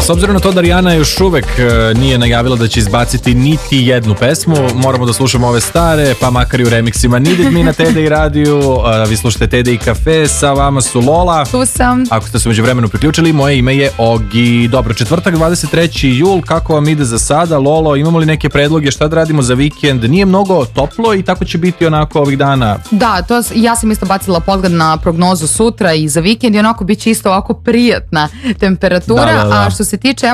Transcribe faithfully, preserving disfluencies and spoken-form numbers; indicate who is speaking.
Speaker 1: Da, s obzirom na to da Rijana još uvek nije najavila da će izbaciti niti jednu pesmu, moramo da slušamo ove stare, pa makar i u remiksima. Needed Me na T D I radiju, vi slušate T D I Cafe, sa vama su Lola.
Speaker 2: Tu sam.
Speaker 1: Ako ste se među vremenu priključili, moje ime je Ogi. Dobro, četvrtak dvadeset treći jul, kako vam ide za sada? Lolo, imamo li neke predloge, šta da radimo za vikend? Nije mnogo toplo i tako će biti onako ovih dana.
Speaker 2: Da, to, ja sam isto bacila pogled na prognozu sutra i za vikend i onako bit će isto ovako prijatna temperatura,
Speaker 1: da, da, da.
Speaker 2: A što se tiče